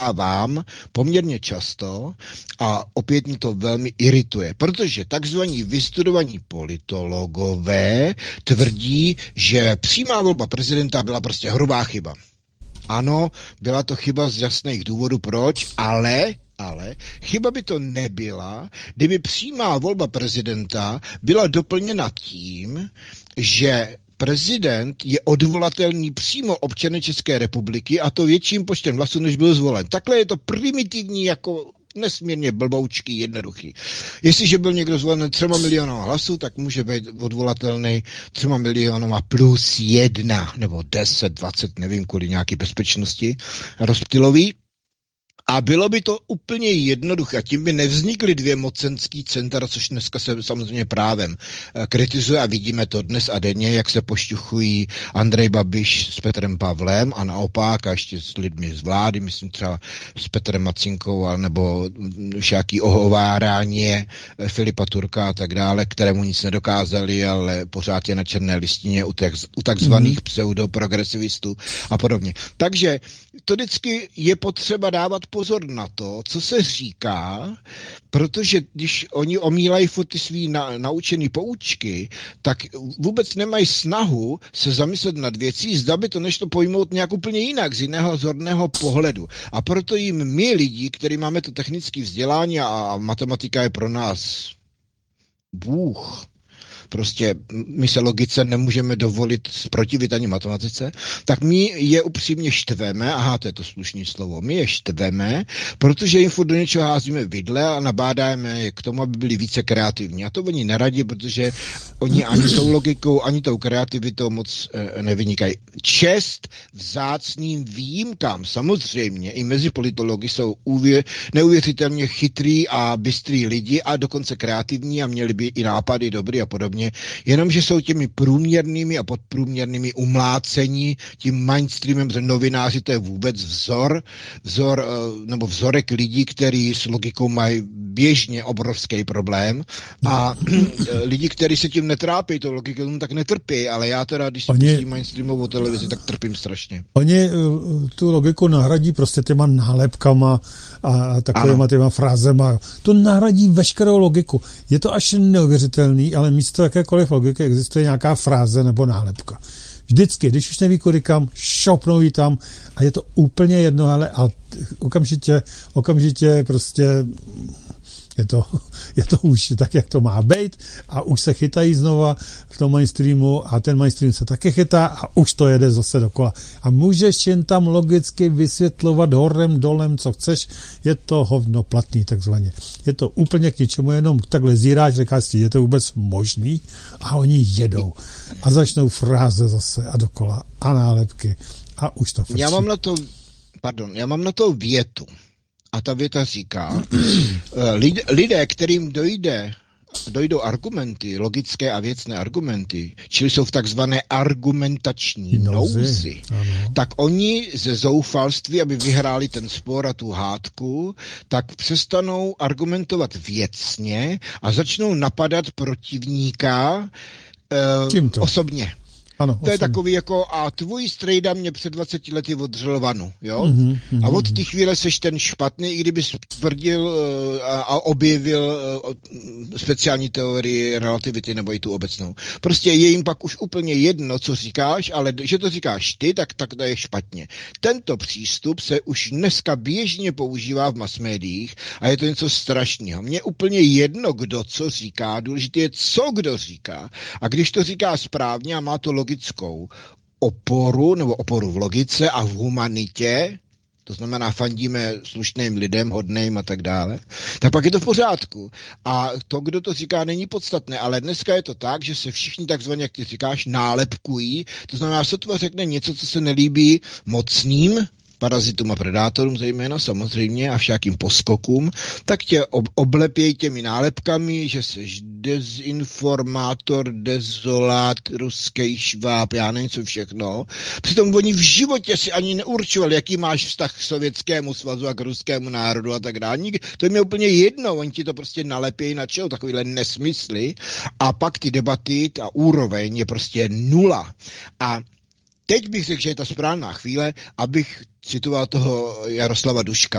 vám poměrně často a opět mě to velmi irituje, protože takzvaní vystudovaní politologové tvrdí, že přímá volba prezidenta byla prostě hrubá chyba. Ano, byla to chyba z jasných důvodů, proč, ale chyba by to nebyla, kdyby přímá volba prezidenta byla doplněna tím, že prezident je odvolatelný přímo občany České republiky a to větším počtem hlasů, než byl zvolen. Takhle je to primitivní, jako nesmírně blboučký, jednoduchý. Jestliže byl někdo zvolen 3 miliony hlasů, tak může být odvolatelný 3 milionama plus 1, nebo 10, 20, nevím, kvůli nějaké bezpečnosti rozptylový. A bylo by to úplně jednoduché. Tím by nevznikly 2 mocenský centra, což dneska se samozřejmě právem kritizuje a vidíme to dnes a denně, jak se pošťuchují Andrej Babiš s Petrem Pavlem a naopak a ještě s lidmi z vlády, myslím třeba s Petrem Macinkou nebo všaký ohovárání Filipa Turka a tak dále, kterému nic nedokázali, ale pořád je na černé listině u takzvaných pseudoprogresivistů a podobně. Takže to vždycky je potřeba dávat pozor na to, co se říká, protože když oni omílají furt ty svý naučený poučky, tak vůbec nemají snahu se zamyslet nad věcí, zda by to nešlo pojmout nějak úplně jinak, z jiného zorného pohledu. A proto jim my lidi, kteří máme to technické vzdělání a matematika je pro nás Bůh, prostě my se logice nemůžeme dovolit zprotivit ani matematice, tak my je upřímně štveme, to je to slušné slovo, my je štveme, protože jim furt do něčeho házíme vidle a nabádáme je k tomu, aby byli více kreativní. A to oni neradí, protože oni ani tou logikou, ani tou kreativitou moc nevynikají. Čest vzácným výjimkám, samozřejmě, i mezi politology jsou neuvěřitelně chytrý a bystrý lidi a dokonce kreativní a měli by i nápady dobrý a podobně. Jenomže jsou těmi průměrnými a podprůměrnými umlácení tím mainstreamem, že novináři to je vůbec vzorek lidí, kteří s logikou mají běžně obrovský problém a lidi, kteří se tím netrápí, to logikou tak netrpí, ale já teda, když si pustím mainstreamovou televizi, tak trpím strašně. Oni tu logiku nahradí prostě těma nálepkama a takovýma těma frázema. To nahradí veškerou logiku. Je to až neuvěřitelný, ale místo jakékoliv logiky existuje nějaká fráze nebo nálepka. Vždycky, když už neví kudy kam, šopnou jí tam a je to úplně jedno, ale a okamžitě prostě je to už tak, jak to má být a už se chytají znova v tom mainstreamu a ten mainstream se taky chytá a už to jede zase dokola. A můžeš jen tam logicky vysvětlovat horem, dolem, co chceš, je to hovno platný takzvaně. Je to úplně k ničemu, jenom takhle zíráš, říkáš si, je to vůbec možný a oni jedou a začnou fráze zase a dokola a nálepky a už to frčí. Já mám na to větu. A ta věta říká, lidé, kterým dojdou argumenty, logické a věcné argumenty, čili jsou v takzvané argumentační nouzi, tak oni ze zoufalství, aby vyhráli ten spor a tu hádku, tak přestanou argumentovat věcně a začnou napadat protivníka osobně. Ano, to je takový jako, a tvůj strejda mě před 20 lety odřel vanu, jo? A od té chvíle seš ten špatný, i kdyby stvrdil a objevil speciální teorii relativity nebo i tu obecnou. Prostě je jim pak už úplně jedno, co říkáš, ale že to říkáš ty, tak to je špatně. Tento přístup se už dneska běžně používá v masmédiích a je to něco strašného. Mně úplně jedno, kdo co říká, důležité je, co kdo říká. A když to říká správně a má to logickou oporu v logice a v humanitě, to znamená fandíme slušným lidem, hodným a tak dále, tak pak je to v pořádku. A to, kdo to říká, není podstatné, ale dneska je to tak, že se všichni takzvaně, jak ty říkáš, nálepkují, to znamená, sotva řekne něco, co se nelíbí mocným, parazitům a predátorům zejména samozřejmě a všakým poskokům, tak tě oblepějí těmi nálepkami, že seš dezinformátor, dezolát, ruský šváb, já nevím co všechno. Přitom oni v životě si ani neurčovali, jaký máš vztah k Sovětskému svazu a k ruskému národu a tak dále. To je mi úplně jedno, oni ti to prostě nalepějí na čeho, takovýhle nesmysly a pak ty debaty, ta úroveň je prostě nula. A teď bych řekl, že je ta správná chvíle, abych citoval toho Jaroslava Duška.